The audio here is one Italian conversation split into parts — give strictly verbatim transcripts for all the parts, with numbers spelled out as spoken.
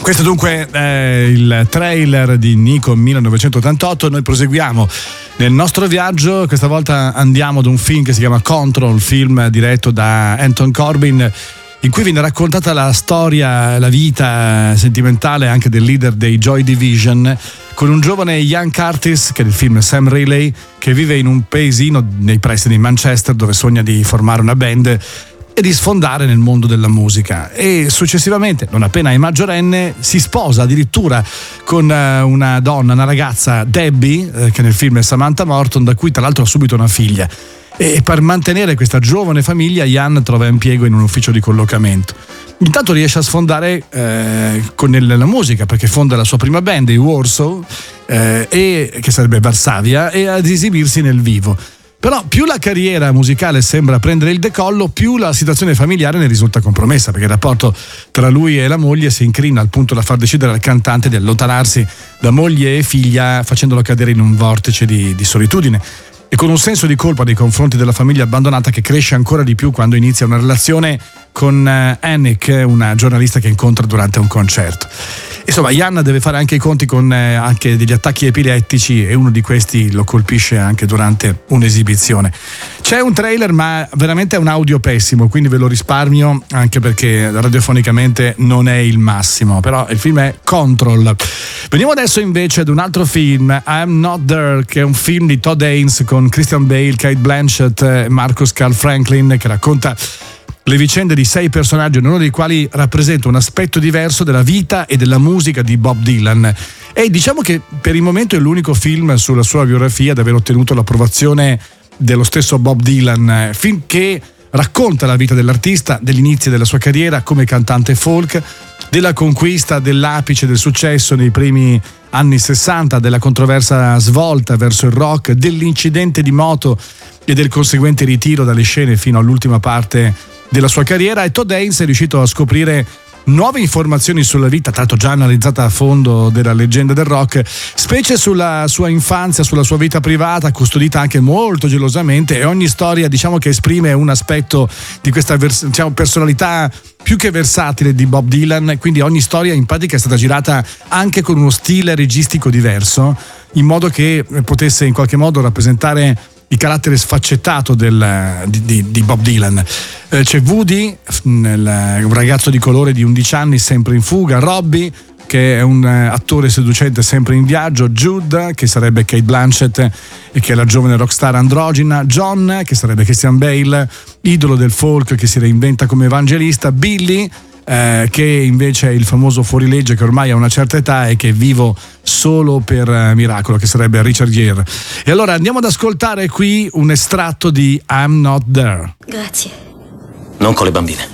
Questo dunque è il trailer di Nico millenovecentottantotto. Noi proseguiamo nel nostro viaggio. Questa volta andiamo ad un film che si chiama Control, film diretto da Anton Corbijn, in cui viene raccontata la storia, la vita sentimentale anche del leader dei Joy Division, con un giovane Ian Curtis, che nel film Sam Riley, che vive in un paesino nei pressi di Manchester, dove sogna di formare una band e di sfondare nel mondo della musica, e successivamente, non appena è maggiorenne, si sposa addirittura con una donna, una ragazza, Debbie, che nel film è Samantha Morton, da cui tra l'altro ha subito una figlia. E per mantenere questa giovane famiglia Ian trova impiego in un ufficio di collocamento. Intanto riesce a sfondare eh, con la musica, perché fonda la sua prima band, i Warsaw, eh, e, che sarebbe Varsavia, e ad esibirsi nel vivo. Però più la carriera musicale sembra prendere il decollo, più la situazione familiare ne risulta compromessa, perché il rapporto tra lui e la moglie si incrina al punto da far decidere al cantante di allontanarsi da moglie e figlia, facendolo cadere in un vortice di, di solitudine, e con un senso di colpa nei confronti della famiglia abbandonata che cresce ancora di più quando inizia una relazione con Annick, una giornalista che incontra durante un concerto. Insomma, Ian deve fare anche i conti con eh, anche degli attacchi epilettici, e uno di questi lo colpisce anche durante un'esibizione. C'è un trailer, ma veramente è un audio pessimo, quindi ve lo risparmio, anche perché radiofonicamente non è il massimo. Però il film è Control. Veniamo adesso invece ad un altro film, I'm Not There, che è un film di Todd Haynes con Christian Bale, Cate Blanchett e Marcus Carl Franklin, che racconta le vicende di sei personaggi, ognuno dei quali rappresenta un aspetto diverso della vita e della musica di Bob Dylan. E diciamo che per il momento è l'unico film sulla sua biografia ad aver ottenuto l'approvazione dello stesso Bob Dylan, film che racconta la vita dell'artista, degli inizi della sua carriera come cantante folk, della conquista dell'apice del successo nei primi anni sessanta, della controversa svolta verso il rock, dell'incidente di moto e del conseguente ritiro dalle scene fino all'ultima parte della sua carriera. E Todd Haynes è riuscito a scoprire nuove informazioni sulla vita, tanto già analizzata a fondo, della leggenda del rock, specie sulla sua infanzia, sulla sua vita privata, custodita anche molto gelosamente, e ogni storia, diciamo, che esprime un aspetto di questa vers- diciamo, personalità più che versatile di Bob Dylan. Quindi ogni storia in pratica è stata girata anche con uno stile registico diverso, in modo che potesse in qualche modo rappresentare il carattere sfaccettato del, di, di, di Bob Dylan. Eh, c'è Woody, nel, un ragazzo di colore di undici anni sempre in fuga, Robbie, che è un uh, attore seducente sempre in viaggio, Jude, che sarebbe Cate Blanchett e che è la giovane rockstar androgina, John, che sarebbe Christian Bale, idolo del folk che si reinventa come evangelista, Billy, Eh, che invece è il famoso fuorilegge che ormai ha una certa età e che è vivo solo per eh, miracolo, che sarebbe Richard Gere. E allora andiamo ad ascoltare qui un estratto di I'm Not There. Grazie. Non con le bambine.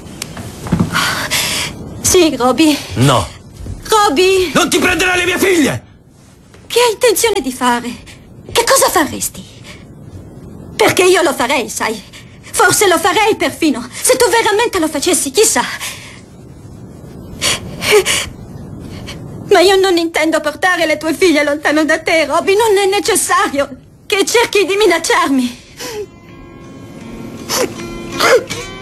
Sì, Robbie. No. Robbie! Non ti prenderai le mie figlie! Che hai intenzione di fare? Che cosa faresti? Perché io lo farei, sai. Forse lo farei perfino. Se tu veramente lo facessi, chissà. Ma io non intendo portare le tue figlie lontano da te, Robbie. Non è necessario che cerchi di minacciarmi.